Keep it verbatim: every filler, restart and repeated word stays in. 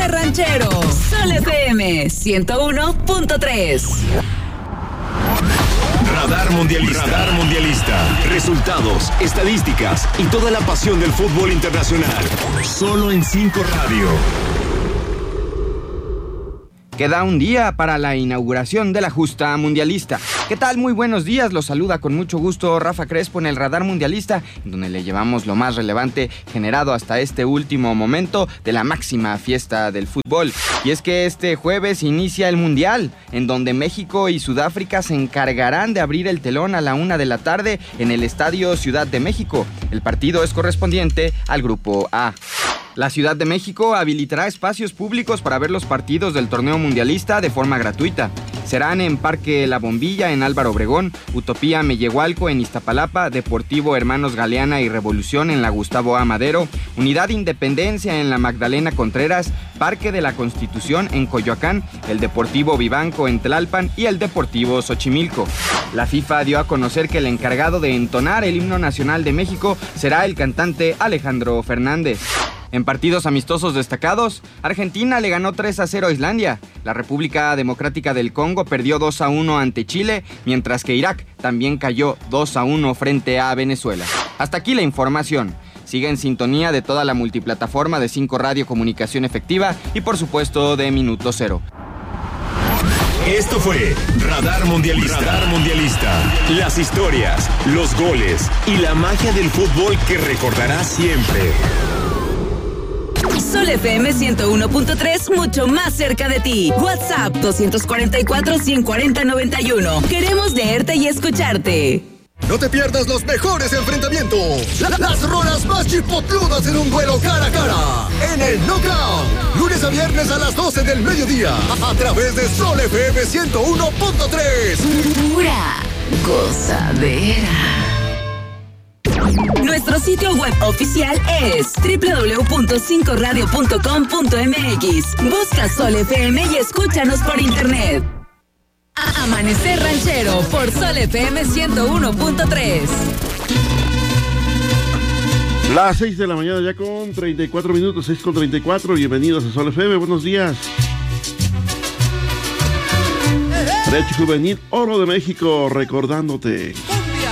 Amanecer Ranchero. Sol F M ciento uno punto tres. Radar Mundialista. Radar Mundialista. Resultados, estadísticas y toda la pasión del fútbol internacional. Solo en cinco Radio. Queda un día para la inauguración de la justa mundialista. ¿Qué tal? Muy buenos días. Los saluda con mucho gusto Rafa Crespo en el Radar Mundialista, en donde le llevamos lo más relevante generado hasta este último momento de la máxima fiesta del fútbol. Y es que este jueves inicia el Mundial, en donde México y Sudáfrica se encargarán de abrir el telón a la una de la tarde en el Estadio Ciudad de México. El partido es correspondiente al Grupo A. La Ciudad de México habilitará espacios públicos para ver los partidos del torneo mundialista de forma gratuita. Serán en Parque La Bombilla en Álvaro Obregón, Utopía Mellehualco en Iztapalapa, Deportivo Hermanos Galeana y Revolución en la Gustavo A. Madero, Unidad Independencia en la Magdalena Contreras, Parque de la Constitución en Coyoacán, el Deportivo Vivanco en Tlalpan y el Deportivo Xochimilco. La FIFA dio a conocer que el encargado de entonar el himno nacional de México será el cantante Alejandro Fernández. En partidos amistosos destacados, Argentina le ganó tres a cero a Islandia. La República Democrática del Congo perdió dos a uno ante Chile, mientras que Irak también cayó dos a uno frente a Venezuela. Hasta aquí la información. Sigue en sintonía de toda la multiplataforma de cinco Radio Comunicación Efectiva y por supuesto de Minuto Cero. Esto fue Radar Mundialista. Radar Mundialista. Las historias, los goles y la magia del fútbol que recordarás siempre. Sol F M ciento uno punto tres, mucho más cerca de ti. WhatsApp dos cuatro cuatro, uno cuatro cero, nueve uno. Queremos leerte y escucharte. No te pierdas los mejores enfrentamientos. La- las rolas más chipotludas en un duelo cara a cara. En el Knockout. Lunes a viernes a las doce del mediodía. A, a través de Sol F M ciento uno punto tres. Pura gozadera. Nuestro sitio web oficial es doble u doble u doble u punto cinco radio punto com punto m x. Busca Sol F M y escúchanos por internet. A- Amanecer Ranchero por Sol F M ciento uno punto tres. Las seis de la mañana ya con treinta y cuatro minutos, seis con treinta y cuatro. Bienvenidos a Sol F M, buenos días. Derecho Juvenil Oro de México, recordándote.